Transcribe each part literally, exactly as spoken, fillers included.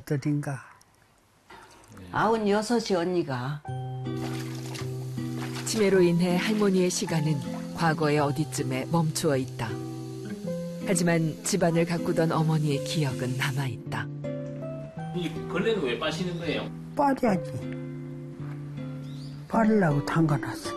여덟인가. 아흔 여섯이 언니가. 치매로 인해 할머니의 시간은 과거의 어디쯤에 멈추어 있다. 하지만 집안을 가꾸던 어머니의 기억은 남아있다. 이 걸레는 왜 빠시는 거예요? 빠려야지. 빠르려고 담가놨어.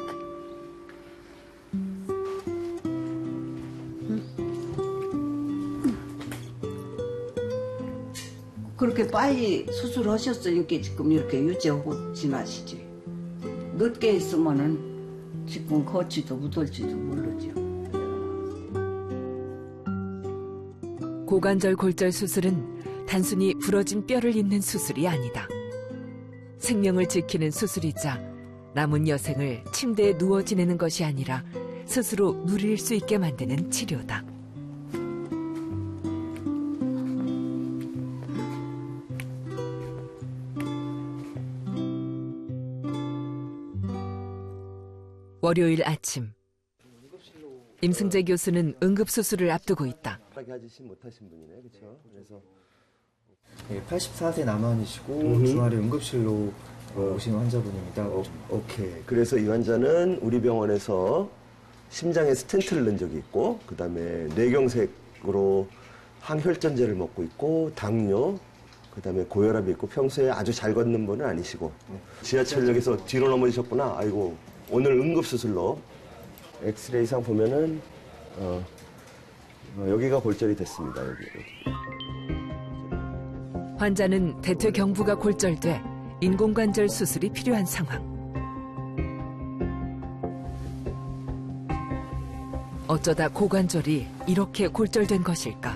그렇게 빨리 수술하셨으니까 지금 이렇게 유지하고 지나시지. 늦게 했으면은 지금 거치도 묻을지도 모르죠. 고관절 골절 수술은 단순히 부러진 뼈를 잇는 수술이 아니다. 생명을 지키는 수술이자 남은 여생을 침대에 누워 지내는 것이 아니라 스스로 누릴 수 있게 만드는 치료다. 월요일 아침, 임승재 교수는 응급수술을 앞두고 있다. 하지 못하신 분이네, 그렇죠? 그래서 팔십사 세 남한이시고 음. 주말에 응급실로 어. 오신 환자분입니다. 어, 오케이. 그래서 이 환자는 우리 병원에서 심장에 스텐트를 넣은 적이 있고, 그 다음에 뇌경색으로 항혈전제를 먹고 있고, 당뇨, 그 다음에 고혈압이 있고, 평소에 아주 잘 걷는 분은 아니시고, 네. 지하철역에서 뒤로 넘어지셨구나. 아이고, 오늘 응급수술로 엑스레이상 보면은 어, 어, 여기가 골절이 됐습니다. 여기. 환자는 대퇴경부가 골절돼 인공관절 수술이 필요한 상황. 어쩌다 고관절이 이렇게 골절된 것일까?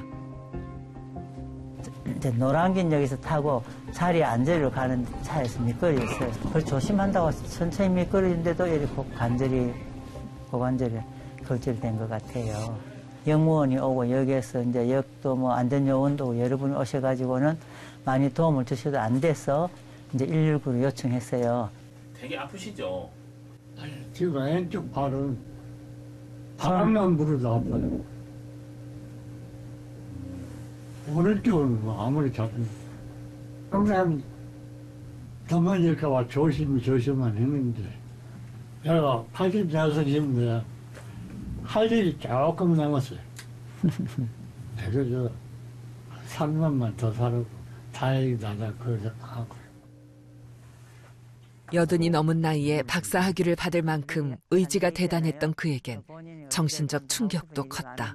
이제 노량진역에서 타고 자리에 앉으러 가는 차에서 미끄러졌어요. 그걸 조심한다고 천천히 미끄러진데도 이렇게 관절이, 고관절이 골절된 것 같아요. 영무원이 오고 여기에서 이제 역도 뭐 안전요원도 여러분이 오셔가지고는 많이 도움을 주셔도 안 돼서 이제 일일구를 요청했어요. 되게 아프시죠? 아니, 지금 왼쪽 발은 바람만 불어도 아파요. 오른쪽은 뭐 아무리 잡으면 항상 넘어질까봐 조심 조심만 했는데 내가 팔십다섯인데 할 일이 조금 남았어요. 그래서 삼 년만 더 살고 다행이다 그래서 하고. 여든이 넘은 나이에 박사학위를 받을 만큼 의지가 대단했던 그에겐 정신적 충격도 컸다.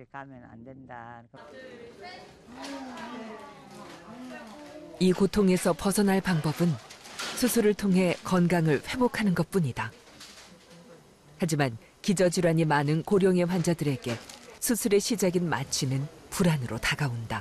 이 고통에서 벗어날 방법은 수술을 통해 건강을 회복하는 것뿐이다. 하지만 기저질환이 많은 고령의 환자들에게 수술의 시작인 마취는 불안으로 다가온다.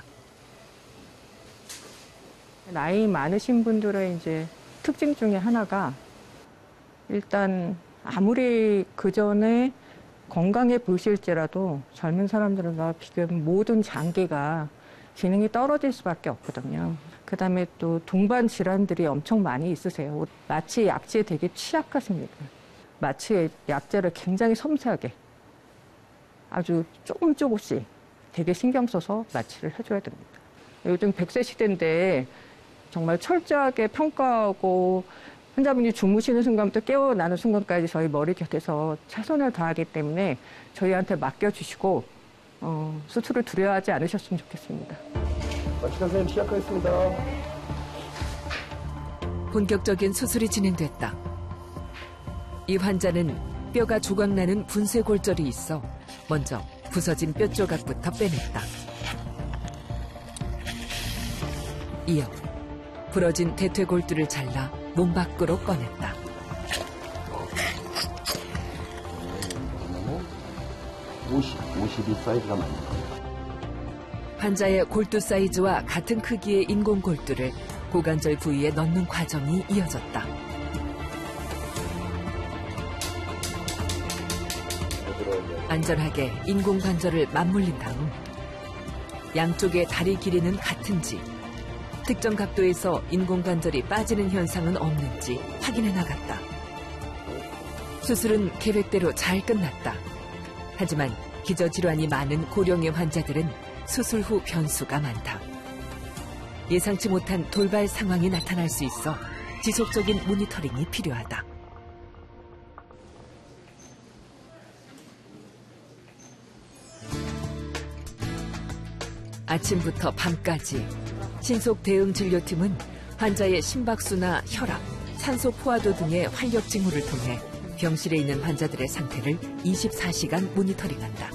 나이 많으신 분들의 이제 특징 중에 하나가 일단 아무리 그 전에 건강해 보실지라도 젊은 사람들과 비교하면 모든 장기가 기능이 떨어질 수밖에 없거든요. 그 다음에 또 동반 질환들이 엄청 많이 있으세요. 마취 약제에 되게 취약하십니다. 마취의 약제를 굉장히 섬세하게 아주 조금 조금씩 되게 신경 써서 마취를 해줘야 됩니다. 요즘 백 세 시대인데 정말 철저하게 평가하고 환자분이 주무시는 순간부터 깨어나는 순간까지 저희 머리 곁에서 최선을 다하기 때문에 저희한테 맡겨주시고 어, 수술을 두려워하지 않으셨으면 좋겠습니다. 마취 선생님 시작하겠습니다. 본격적인 수술이 진행됐다. 이 환자는 뼈가 조각나는 분쇄골절이 있어 먼저 부서진 뼈 조각부터 빼냈다. 이어 부러진 대퇴골두를 잘라 몸 밖으로 꺼냈다. 오십, 오십이 사이즈가 맞는 거예요. 환자의 골두 사이즈와 같은 크기의 인공골두를 고관절 부위에 넣는 과정이 이어졌다. 안전하게 인공관절을 맞물린 다음 양쪽의 다리 길이는 같은지, 특정 각도에서 인공관절이 빠지는 현상은 없는지 확인해 나갔다. 수술은 계획대로 잘 끝났다. 하지만 기저질환이 많은 고령의 환자들은 수술 후 변수가 많다. 예상치 못한 돌발 상황이 나타날 수 있어 지속적인 모니터링이 필요하다. 아침부터 밤까지 신속 대응 진료팀은 환자의 심박수나 혈압, 산소 포화도 등의 활력 징후를 통해 병실에 있는 환자들의 상태를 이십사 시간 모니터링한다.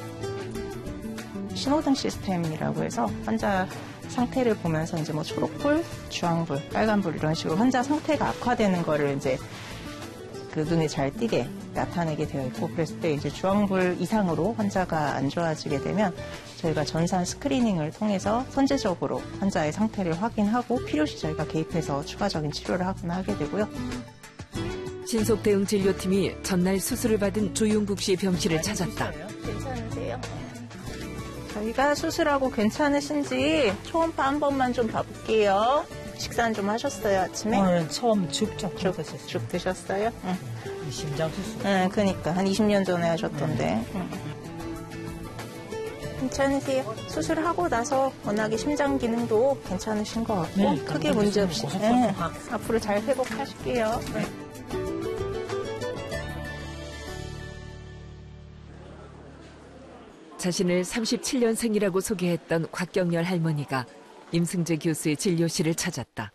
신호등 시스템이라고 해서 환자 상태를 보면서 이제 뭐 초록불, 주황불, 빨간불 이런 식으로 환자 상태가 악화되는 거를 이제 그 눈에 잘 띄게 나타내게 되어 있고, 그랬을 때 이제 주황불 이상으로 환자가 안 좋아지게 되면 저희가 전산 스크리닝을 통해서 선제적으로 환자의 상태를 확인하고 필요시 저희가 개입해서 추가적인 치료를 하거나 하게 되고요. 신속 대응 진료팀이 전날 수술을 받은 조용국 씨 병실을 찾았다. 괜찮으세요? 저희가 수술하고 괜찮으신지 초음파 한 번만 좀 봐볼게요. 식사는 좀 하셨어요, 아침에? 오늘 처음 죽 조금 죽, 드셨어요. 죽 드셨어요? 응. 심장 수술. 응, 그니까. 한 이십 년 전에 하셨던데. 응. 괜찮으세요? 수술하고 나서 워낙에 심장 기능도 괜찮으신 것 같고, 네, 크게 문제 없이. 네, 앞으로 잘 회복하실게요. 네. 자신을 삼십칠 년생이라고 소개했던 곽경열 할머니가 임승재 교수의 진료실을 찾았다.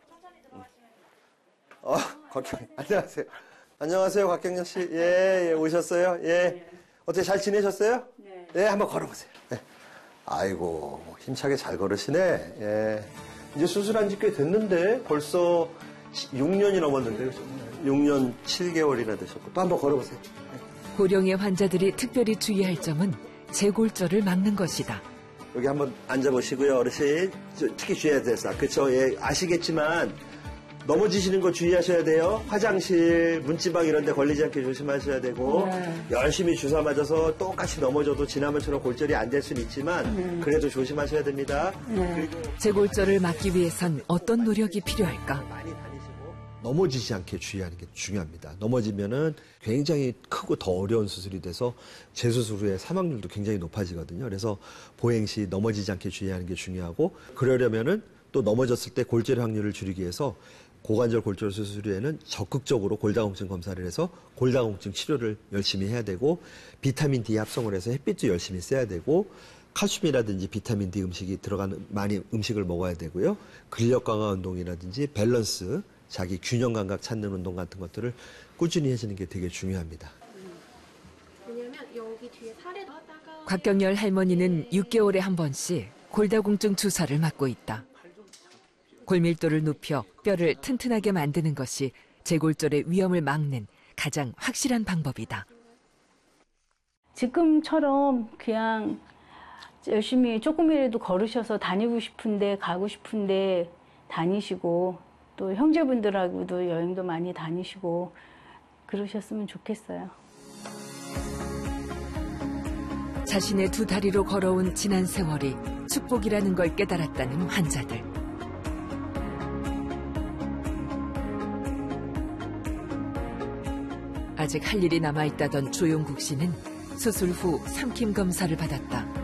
어, 곽경, 안녕하세요. 안녕하세요, 곽경열 씨. 예, 예, 오셨어요? 예. 어떻게 잘 지내셨어요? 네. 예, 한번 걸어보세요. 네. 아이고, 힘차게 잘 걸으시네. 예. 이제 수술한 지 꽤 됐는데, 벌써 육 년이 넘었는데, 육 년 칠 개월이나 되셨고, 또 한번 걸어보세요. 네. 고령의 환자들이 특별히 주의할 점은 재골절을 막는 것이다. 여기 한번 앉아보시고요, 어르신. 특히 주의해야 돼서. 그쵸? 예, 아시겠지만, 넘어지시는 거 주의하셔야 돼요. 화장실, 문지방 이런 데 걸리지 않게 조심하셔야 되고, 네. 열심히 주사 맞아서 똑같이 넘어져도 지난번처럼 골절이 안 될 수는 있지만, 네. 그래도 조심하셔야 됩니다. 네. 그리고 재골절을 막기 위해선 어떤 노력이 필요할까? 많이 다니시고, 넘어지지 않게 주의하는 게 중요합니다. 넘어지면은 굉장히 크고 더 어려운 수술이 돼서 재수술 후에 사망률도 굉장히 높아지거든요. 그래서 보행 시 넘어지지 않게 주의하는 게 중요하고, 그러려면은 또 넘어졌을 때 골절 확률을 줄이기 위해서 고관절 골절 수술 후에는 적극적으로 골다공증 검사를 해서 골다공증 치료를 열심히 해야 되고, 비타민 D 합성을 해서 햇빛도 열심히 쐬야 되고, 칼슘이라든지 비타민 D 음식이 들어가는 많이 음식을 먹어야 되고요. 근력 강화 운동이라든지 밸런스, 자기 균형 감각 찾는 운동 같은 것들을 꾸준히 해주는 게 되게 중요합니다. 왜냐면 여기 뒤에 살에도 하다가 곽경열 할머니는 육 개월에 한 번씩 골다공증 주사를 맞고 있다. 골밀도를 높여 뼈를 튼튼하게 만드는 것이 재골절의 위험을 막는 가장 확실한 방법이다. 지금처럼 그냥 열심히 조금이라도 걸으셔서 다니고 싶은데 가고 싶은데 다니시고, 또 형제분들하고도 여행도 많이 다니시고 그러셨으면 좋겠어요. 자신의 두 다리로 걸어온 지난 세월이 축복이라는 걸 깨달았다는 환자들. 아직 할 일이 남아있다던 조용국 씨는 수술 후 삼킴 검사를 받았다.